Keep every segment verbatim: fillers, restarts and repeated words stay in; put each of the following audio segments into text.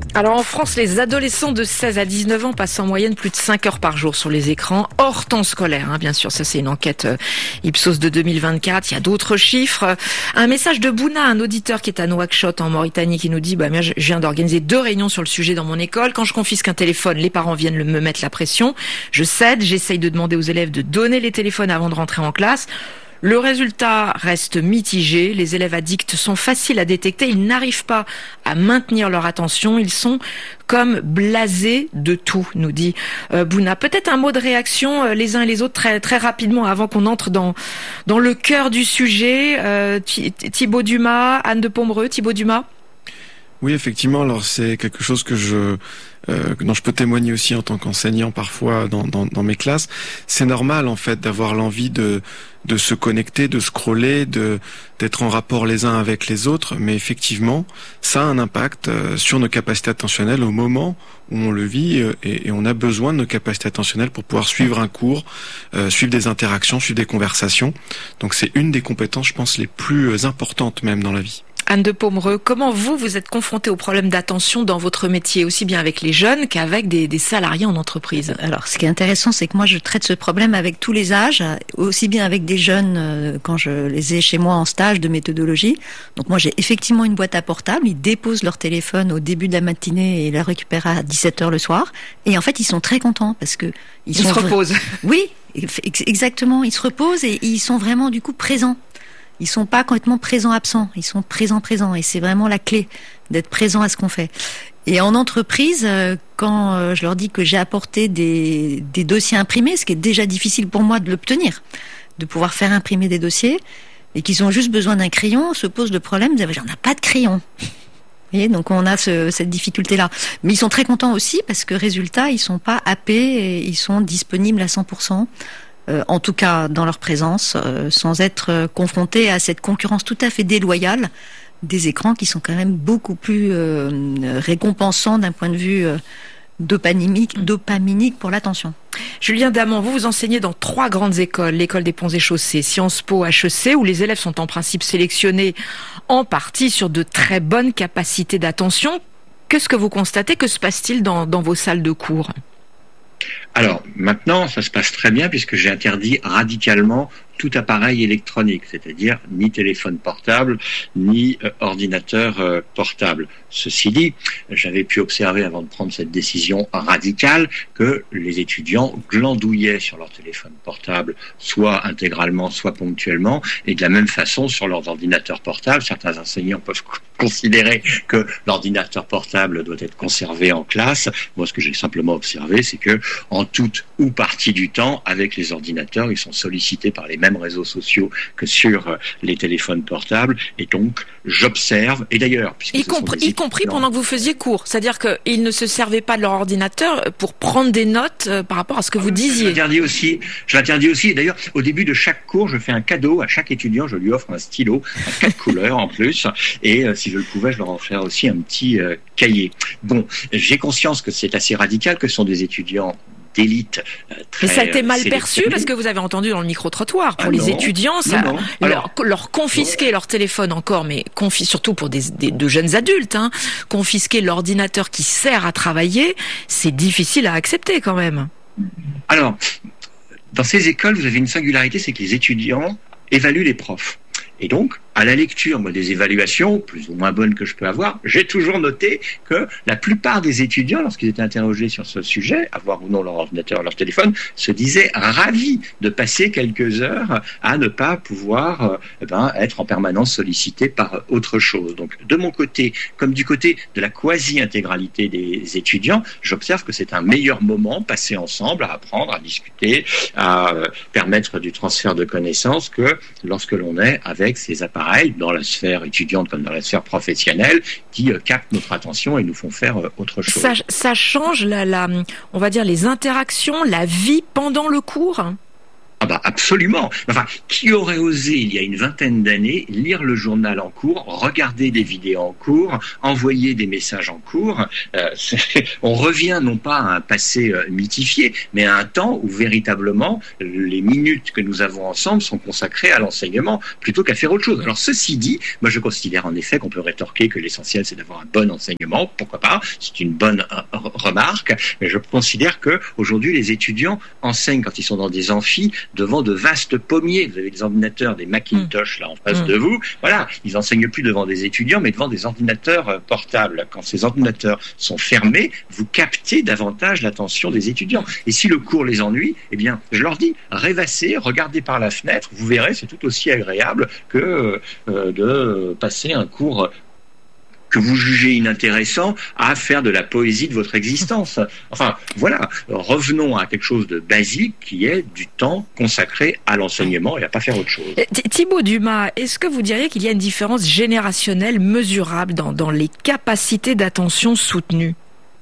Alors en France, les adolescents de seize à dix-neuf ans passent en moyenne plus de cinq heures par jour sur les écrans, hors temps scolaire, hein, bien sûr. Ça, c'est une enquête euh, Ipsos de deux mille vingt-quatre. Il y a d'autres chiffres. Un message de Bouna, un auditeur qui est à Nouakchott en Mauritanie, qui nous dit bah, « Je viens d'organiser deux réunions sur le sujet dans mon école. Quand je confisque un téléphone, les parents viennent me mettre la pression. Je cède, j'essaye de demander aux élèves de donner les téléphones avant de rentrer en classe. » Le résultat reste mitigé. Les élèves addicts sont faciles à détecter. Ils n'arrivent pas à maintenir leur attention. Ils sont comme blasés de tout, nous dit euh, Bouna. Peut-être un mot de réaction euh, les uns et les autres très très rapidement avant qu'on entre dans dans le cœur du sujet. Euh, Thibaut Dumas, Anne de Pomereux, Thibaut Dumas. Oui, effectivement. Alors c'est quelque chose que je euh, dont je peux témoigner aussi en tant qu'enseignant parfois dans, dans, dans mes classes. C'est normal en fait d'avoir l'envie de de se connecter, de scroller, de d'être en rapport les uns avec les autres, mais effectivement, ça a un impact euh, sur nos capacités attentionnelles au moment où on le vit euh, et, et on a besoin de nos capacités attentionnelles pour pouvoir suivre un cours, euh, suivre des interactions, suivre des conversations. Donc c'est une des compétences, je pense, les plus importantes même dans la vie. Anne de Pomereux, comment vous, vous êtes confronté au problème d'attention dans votre métier, aussi bien avec les jeunes qu'avec des, des salariés en entreprise? Alors, ce qui est intéressant, c'est que moi, je traite ce problème avec tous les âges, aussi bien avec des jeunes euh, quand je les ai chez moi en stage de méthodologie. Donc moi, j'ai effectivement une boîte à portable. Ils déposent leur téléphone au début de la matinée et la récupèrent à dix-sept heures le soir. Et en fait, ils sont très contents parce que ils, ils sont se reposent. Vra... Oui, exactement. Ils se reposent et ils sont vraiment du coup présents. Ils sont pas complètement présents-absents, ils sont présents-présents et c'est vraiment la clé d'être présent à ce qu'on fait. Et en entreprise, quand je leur dis que j'ai apporté des, des dossiers imprimés, ce qui est déjà difficile pour moi de l'obtenir, de pouvoir faire imprimer des dossiers, et qu'ils ont juste besoin d'un crayon, se pose le problème, on n'a pas de crayon. Vous voyez, donc on a ce, cette difficulté-là. Mais ils sont très contents aussi parce que résultat, ils sont pas happés et ils sont disponibles à cent pour cent. Euh, en tout cas dans leur présence, euh, sans être euh, confrontés à cette concurrence tout à fait déloyale des écrans qui sont quand même beaucoup plus euh, récompensants d'un point de vue euh, dopaminique, dopaminique pour l'attention. Julien Damant, vous vous enseignez dans trois grandes écoles, l'école des Ponts et Chaussées, Sciences Po, H E C, où les élèves sont en principe sélectionnés en partie sur de très bonnes capacités d'attention. Qu'est-ce que vous constatez? Que se passe-t-il dans, dans vos salles de cours? Alors, maintenant, ça se passe très bien puisque j'ai interdit radicalement tout appareil électronique, c'est-à-dire ni téléphone portable, ni euh, ordinateur euh, portable. Ceci dit, j'avais pu observer avant de prendre cette décision radicale que les étudiants glandouillaient sur leur téléphone portable, soit intégralement, soit ponctuellement, et de la même façon sur leurs ordinateurs portables. Certains enseignants peuvent considérer que l'ordinateur portable doit être conservé en classe. Moi, ce que j'ai simplement observé, c'est que en toute ou partie du temps, avec les ordinateurs, ils sont sollicités par les mêmes réseaux sociaux que sur les téléphones portables, et donc j'observe, et d'ailleurs... Y, compris, y compris pendant que vous faisiez cours, c'est-à-dire qu'ils ne se servaient pas de leur ordinateur pour prendre des notes euh, par rapport à ce que vous disiez. Je l'interdis aussi, je l'interdis aussi, d'ailleurs au début de chaque cours, je fais un cadeau à chaque étudiant, je lui offre un stylo à quatre couleurs en plus, et euh, si je le pouvais, je leur offrais aussi un petit euh, cahier. Bon, j'ai conscience que c'est assez radical, que ce sont des étudiants d'élite. Euh, très, Mais ça a été mal euh, perçu parce que vous avez entendu dans le micro-trottoir, pour ah les non, étudiants, ça, non, non. Alors, leur, leur confisquer ouais. leur téléphone encore, mais confi- surtout pour des, des, de jeunes adultes, hein, confisquer l'ordinateur qui sert à travailler, c'est difficile à accepter quand même. Alors, dans ces écoles, vous avez une singularité, c'est que les étudiants évaluent les profs. Et donc, à la lecture moi, des évaluations, plus ou moins bonnes que je peux avoir, j'ai toujours noté que la plupart des étudiants, lorsqu'ils étaient interrogés sur ce sujet, avoir ou non leur ordinateur, leur téléphone, se disaient ravis de passer quelques heures à ne pas pouvoir euh, eh ben, être en permanence sollicités par autre chose. Donc, de mon côté, comme du côté de la quasi-intégralité des étudiants, j'observe que c'est un meilleur moment passé ensemble à apprendre, à discuter, à euh, permettre du transfert de connaissances que lorsque l'on est avec ces appareils dans la sphère étudiante comme dans la sphère professionnelle qui euh, captent notre attention et nous font faire euh, autre chose. Ça, ça change la, la, on va dire les interactions, la vie pendant le cours? Ah bah absolument. Enfin, qui aurait osé il y a une vingtaine d'années lire le journal en cours, regarder des vidéos en cours, envoyer des messages en cours. euh, On revient non pas à un passé euh, mythifié, mais à un temps où véritablement les minutes que nous avons ensemble sont consacrées à l'enseignement plutôt qu'à faire autre chose. Alors ceci dit, moi je considère en effet qu'on peut rétorquer que l'essentiel c'est d'avoir un bon enseignement. Pourquoi pas ? C'est une bonne euh, remarque. Mais je considère que aujourd'hui les étudiants enseignent quand ils sont dans des amphis devant de vastes pommiers. Vous avez des ordinateurs, des Macintosh là en face mmh. de vous. Voilà, ils enseignent plus devant des étudiants, mais devant des ordinateurs portables. Quand ces ordinateurs sont fermés, vous captez davantage l'attention des étudiants. Et si le cours les ennuie, eh bien, je leur dis, rêvassez, regardez par la fenêtre, vous verrez, c'est tout aussi agréable que euh, de passer un cours que vous jugez inintéressant à faire de la poésie de votre existence. Enfin, voilà, revenons à quelque chose de basique qui est du temps consacré à l'enseignement et à pas faire autre chose. Thibaut Dumas, est-ce que vous diriez qu'il y a une différence générationnelle mesurable dans, dans les capacités d'attention soutenues ?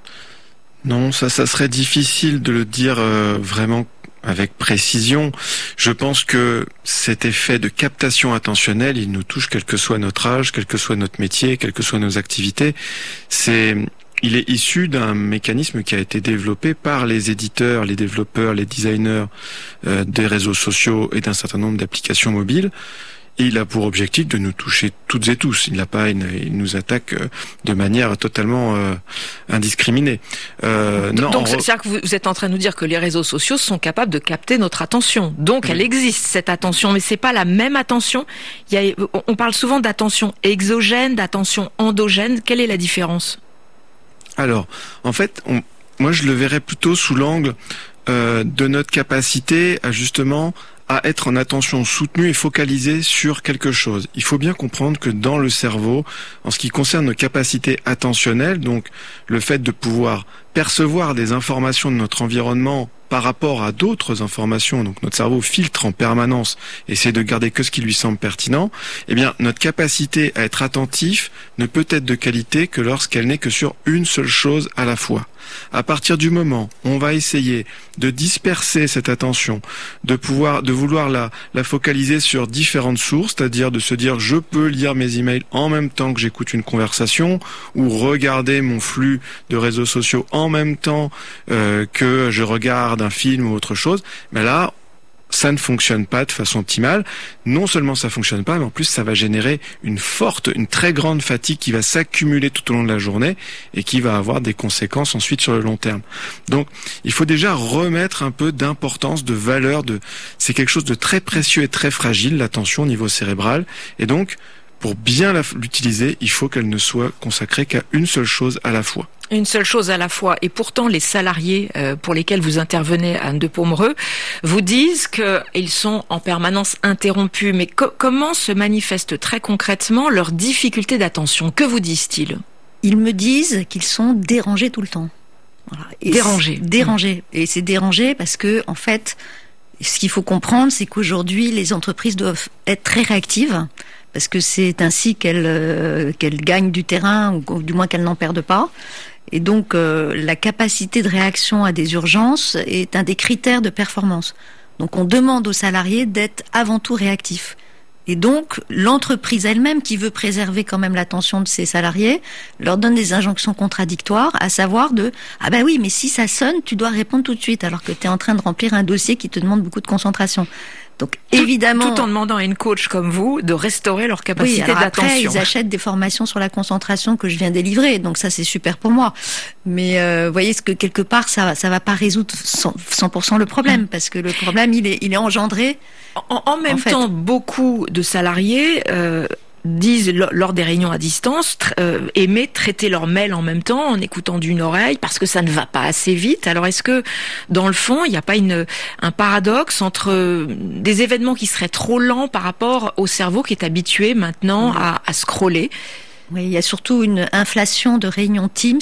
Non, ça, ça serait difficile de le dire euh, vraiment avec précision. Je pense que cet effet de captation attentionnelle, il nous touche quel que soit notre âge, quel que soit notre métier, quelles que soient nos activités. C'est, il est issu d'un mécanisme qui a été développé par les éditeurs, les développeurs, les designers euh, des réseaux sociaux et d'un certain nombre d'applications mobiles. Et il a pour objectif de nous toucher toutes et tous. Il n'a pas, une, il nous attaque de manière totalement euh, indiscriminée. Euh, donc, non, donc re... c'est-à-dire que vous êtes en train de nous dire que les réseaux sociaux sont capables de capter notre attention. Donc, oui. Elle existe cette attention, mais c'est pas la même attention. Il y a, on parle souvent d'attention exogène, d'attention endogène. Quelle est la différence ? Alors, en fait, on, moi, je le verrais plutôt sous l'angle euh, de notre capacité à justement à être en attention soutenue et focalisée sur quelque chose. Il faut bien comprendre que dans le cerveau, en ce qui concerne nos capacités attentionnelles, donc le fait de pouvoir percevoir des informations de notre environnement par rapport à d'autres informations, donc notre cerveau filtre en permanence, essaie de garder que ce qui lui semble pertinent, eh bien notre capacité à être attentif ne peut être de qualité que lorsqu'elle n'est que sur une seule chose à la fois. À partir du moment où on va essayer de disperser cette attention, de pouvoir, de vouloir la, la focaliser sur différentes sources, c'est-à-dire de se dire je peux lire mes emails en même temps que j'écoute une conversation, ou regarder mon flux de réseaux sociaux en même temps euh, que je regarde un film ou autre chose, mais là, ça ne fonctionne pas de façon optimale. Non seulement ça fonctionne pas, mais en plus ça va générer une forte, une très grande fatigue qui va s'accumuler tout au long de la journée et qui va avoir des conséquences ensuite sur le long terme. Donc, il faut déjà remettre un peu d'importance, de valeur, de, c'est quelque chose de très précieux et très fragile, l'attention au niveau cérébral. Et donc, pour bien l'utiliser, il faut qu'elle ne soit consacrée qu'à une seule chose à la fois. Une seule chose à la fois. Et pourtant, les salariés euh, pour lesquels vous intervenez à Anne de Pomereux vous disent qu'ils sont en permanence interrompus. Mais co- comment se manifestent très concrètement leurs difficultés d'attention ? Que vous disent-ils ? Ils me disent qu'ils sont dérangés tout le temps. Voilà. Et dérangés. Dérangés. Et c'est dérangé parce que, en fait, ce qu'il faut comprendre, c'est qu'aujourd'hui, les entreprises doivent être très réactives. Parce que c'est ainsi qu'elles euh, qu'elles gagnent du terrain, ou, ou du moins qu'elles n'en perdent pas. Et donc, euh, la capacité de réaction à des urgences est un des critères de performance. Donc, on demande aux salariés d'être avant tout réactifs. Et donc, l'entreprise elle-même, qui veut préserver quand même l'attention de ses salariés, leur donne des injonctions contradictoires, à savoir de « Ah ben oui, mais si ça sonne, tu dois répondre tout de suite, alors que tu es en train de remplir un dossier qui te demande beaucoup de concentration. » Donc évidemment, tout, tout en demandant à une coach comme vous de restaurer leur capacité oui, alors d'attention. Après, ils achètent des formations sur la concentration que je viens délivrer, donc ça c'est super pour moi. Mais euh, vous voyez ce que quelque part ça ça va pas résoudre cent pour cent le problème, parce que le problème il est il est engendré. En, en même en temps, fait. Beaucoup de salariés euh, disent lors des réunions à distance euh, aimer traiter leur mail en même temps en écoutant d'une oreille parce que ça ne va pas assez vite. Alors est-ce que dans le fond il n'y a pas une un paradoxe entre des événements qui seraient trop lents par rapport au cerveau qui est habitué maintenant à, à scroller? Oui, il y a surtout une inflation de réunions Teams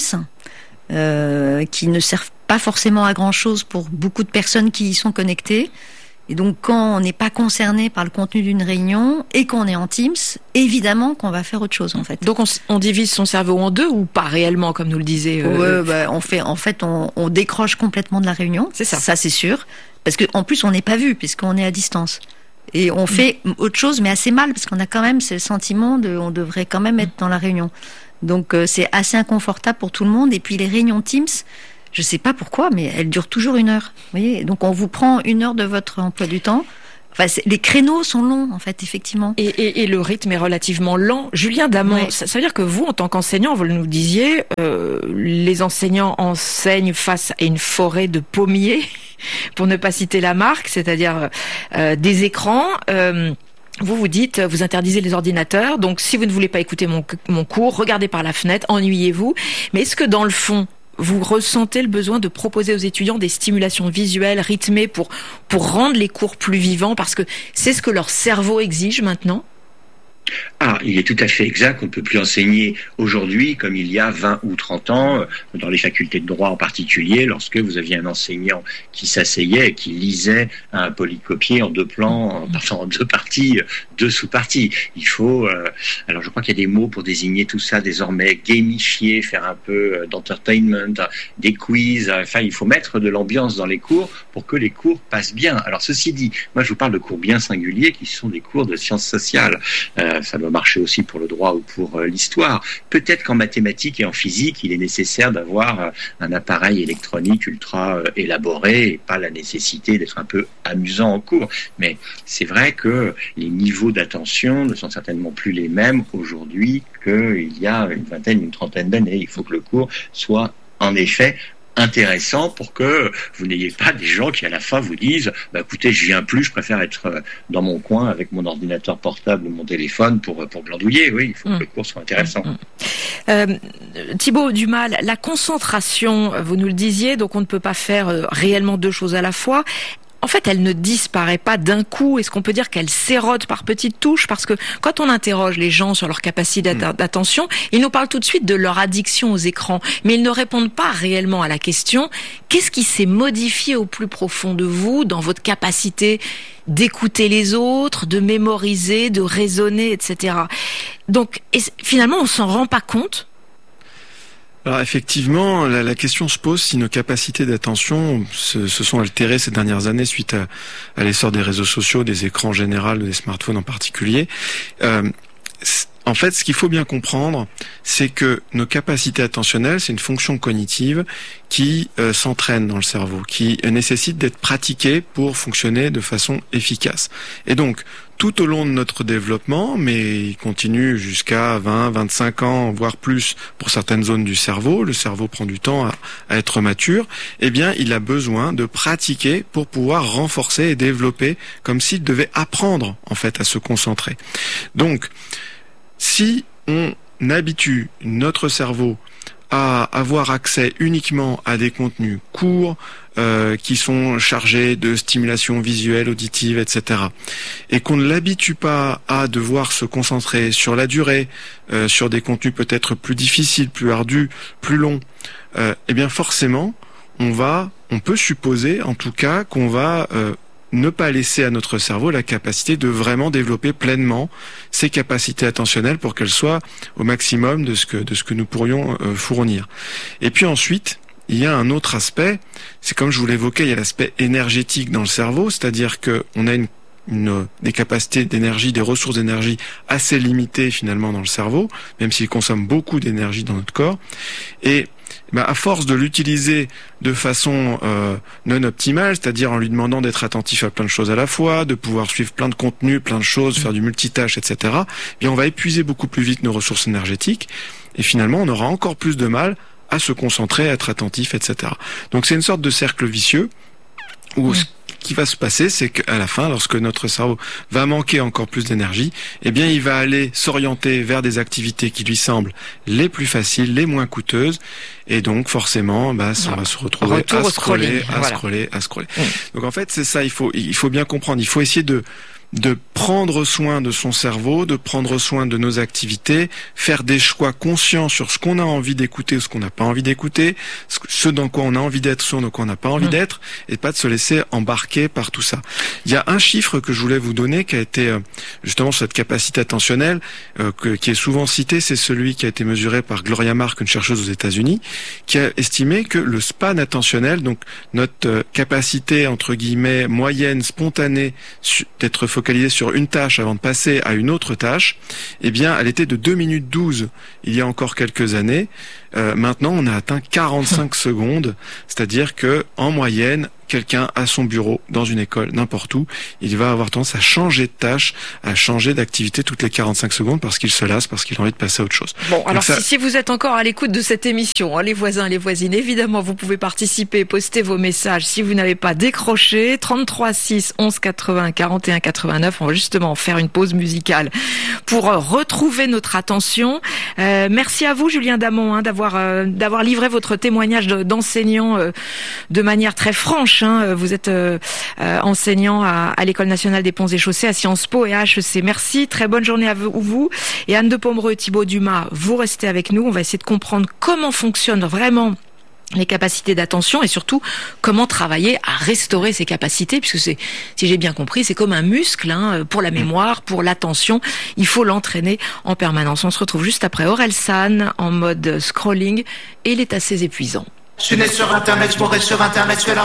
euh, qui ne servent pas forcément à grand chose pour beaucoup de personnes qui y sont connectées. Et donc, quand on n'est pas concerné par le contenu d'une réunion et qu'on est en Teams, évidemment qu'on va faire autre chose, en fait. Donc, on, on divise son cerveau en deux ou pas réellement, comme nous le disait euh... ouais, bah, on fait, en fait, on, on décroche complètement de la réunion. C'est ça. Ça, c'est sûr. Parce que, en plus, on n'est pas vu puisqu'on est à distance. Et on fait mmh. autre chose, mais assez mal, parce qu'on a quand même ce sentiment de, on devrait quand même être dans la réunion. Donc, euh, c'est assez inconfortable pour tout le monde. Et puis, les réunions Teams, je sais pas pourquoi, mais elles durent toujours une heure. Vous voyez, donc on vous prend une heure de votre emploi du temps. Enfin, c'est, les créneaux sont longs, en fait, effectivement. Et, et, et le rythme est relativement lent. Julien Damant, ouais. ça, ça veut dire que vous, en tant qu'enseignant, vous nous disiez, euh, les enseignants enseignent face à une forêt de pommiers, pour ne pas citer la marque, c'est-à-dire euh, des écrans. Euh, Vous vous dites, vous interdisez les ordinateurs, donc si vous ne voulez pas écouter mon, mon cours, regardez par la fenêtre, ennuyez-vous. Mais est-ce que dans le fond, vous ressentez le besoin de proposer aux étudiants des stimulations visuelles rythmées pour, pour rendre les cours plus vivants, parce que c'est ce que leur cerveau exige maintenant ? Ah, il est tout à fait exact qu'on ne peut plus enseigner aujourd'hui comme il y a vingt ou trente ans, dans les facultés de droit en particulier, lorsque vous aviez un enseignant qui s'asseyait et qui lisait un polycopié en deux plans, parfois en deux parties, deux sous-parties. Il faut, euh, alors je crois qu'il y a des mots pour désigner tout ça désormais, gamifier, faire un peu d'entertainment, des quiz, enfin il faut mettre de l'ambiance dans les cours pour que les cours passent bien. Alors ceci dit, moi je vous parle de cours bien singuliers qui sont des cours de sciences sociales. Euh, ça doit marcher aussi pour le droit ou pour euh, l'histoire. Peut-être qu'en mathématiques et en physique, il est nécessaire d'avoir euh, un appareil électronique ultra euh, élaboré et pas la nécessité d'être un peu amusant en cours. Mais c'est vrai que les niveaux d'attention ne sont certainement plus les mêmes aujourd'hui qu'il y a une vingtaine, une trentaine d'années. Il faut que le cours soit en effet intéressant pour que vous n'ayez pas des gens qui à la fin vous disent bah, écoutez, je viens plus, je préfère être dans mon coin avec mon ordinateur portable ou mon téléphone pour, pour glandouiller. Oui, il faut mmh. que le cours soit intéressant. Mmh. Euh, Thibaut Dumal, la concentration, vous nous le disiez, donc on ne peut pas faire réellement deux choses à la fois. En fait, elle ne disparaît pas d'un coup. Est-ce qu'on peut dire qu'elle s'érode par petites touches ? Parce que quand on interroge les gens sur leur capacité d'attention, ils nous parlent tout de suite de leur addiction aux écrans. Mais ils ne répondent pas réellement à la question « Qu'est-ce qui s'est modifié au plus profond de vous, dans votre capacité d'écouter les autres, de mémoriser, de raisonner, et cetera » Donc, finalement, on s'en rend pas compte. Alors effectivement, la, la question se pose si nos capacités d'attention se, se sont altérées ces dernières années suite à, à l'essor des réseaux sociaux, des écrans en général, des smartphones en particulier. Euh, en fait, ce qu'il faut bien comprendre, c'est que nos capacités attentionnelles, c'est une fonction cognitive qui euh, s'entraîne dans le cerveau, qui euh, nécessite d'être pratiquée pour fonctionner de façon efficace. Et donc, tout au long de notre développement, mais il continue jusqu'à vingt, vingt-cinq ans, voire plus pour certaines zones du cerveau, le cerveau prend du temps à, à être mature, eh bien, il a besoin de pratiquer pour pouvoir renforcer et développer, comme s'il devait apprendre, en fait, à se concentrer. Donc, si on habitue notre cerveau à avoir accès uniquement à des contenus courts, euh, qui sont chargés de stimulation visuelle, auditive, et cetera, et qu'on ne l'habitue pas à devoir se concentrer sur la durée, euh, sur des contenus peut-être plus difficiles, plus ardus, plus longs, euh, eh bien forcément, on va, on peut supposer en tout cas qu'on va euh, ne pas laisser à notre cerveau la capacité de vraiment développer pleinement ses capacités attentionnelles pour qu'elles soient au maximum de ce que de ce que nous pourrions euh, fournir. Et puis ensuite, il y a un autre aspect, c'est comme je vous l'évoquais, il y a l'aspect énergétique dans le cerveau, c'est-à-dire que on a une, une des capacités d'énergie, des ressources d'énergie assez limitées finalement dans le cerveau, même s'il consomme beaucoup d'énergie dans notre corps, et ben, à force de l'utiliser de façon euh, non optimale, c'est-à-dire en lui demandant d'être attentif à plein de choses à la fois, de pouvoir suivre plein de contenus, plein de choses, faire du multitâche, et cetera, bien on va épuiser beaucoup plus vite nos ressources énergétiques, et finalement on aura encore plus de mal à se concentrer, à être attentif, et cetera. Donc c'est une sorte de cercle vicieux où ce qui va se passer, c'est qu'à la fin, lorsque notre cerveau va manquer encore plus d'énergie, eh bien, il va aller s'orienter vers des activités qui lui semblent les plus faciles, les moins coûteuses, et donc forcément, bah, ça va se retrouver à scroller, à scroller, à scroller. Donc en fait, c'est ça, il faut, il faut bien comprendre. Il faut essayer de de prendre soin de son cerveau, de prendre soin de nos activités, faire des choix conscients sur ce qu'on a envie d'écouter ou ce qu'on n'a pas envie d'écouter, ce dans quoi on a envie d'être, ce dans quoi on n'a pas envie mmh. d'être, et pas de se laisser embarquer par tout ça. Il y a un chiffre que je voulais vous donner qui a été euh, justement sur cette capacité attentionnelle, euh, que, qui est souvent cité, c'est celui qui a été mesuré par Gloria Mark, une chercheuse aux États-Unis, qui a estimé que le span attentionnel, donc notre euh, capacité entre guillemets moyenne, spontanée, d'être focalisé sur une tâche avant de passer à une autre tâche, eh bien, elle était de deux minutes douze il y a encore quelques années. Euh, maintenant, on a atteint quarante-cinq secondes, c'est-à-dire que en moyenne, quelqu'un à son bureau, dans une école, n'importe où, il va avoir tendance à changer de tâche, à changer d'activité toutes les quarante-cinq secondes parce qu'il se lasse, parce qu'il a envie de passer à autre chose. Bon, alors ça... si, si vous êtes encore à l'écoute de cette émission, hein, les voisins, les voisines, évidemment, vous pouvez participer, poster vos messages. Si vous n'avez pas décroché, trente-trois six onze quatre-vingts quarante et un quatre-vingt-neuf, on va justement faire une pause musicale pour retrouver notre attention. Euh, merci à vous, Julien Damon, hein, d'avoir euh, d'avoir livré votre témoignage d'enseignant euh, de manière très franche. Vous êtes euh, euh, enseignant à, à l'École nationale des ponts et chaussées, à Sciences Po et à H E C. Merci, très bonne journée à vous. vous. Et Anne de Pomereux et Thibaut Dumas, vous restez avec nous. On va essayer de comprendre comment fonctionnent vraiment les capacités d'attention et surtout comment travailler à restaurer ces capacités, puisque c'est, si j'ai bien compris, c'est comme un muscle hein, pour la mémoire, pour l'attention. Il faut l'entraîner en permanence. On se retrouve juste après Orelsan en mode scrolling et il est assez épuisant. Je suis né sur Internet, je mourrai sur Internet, je fais la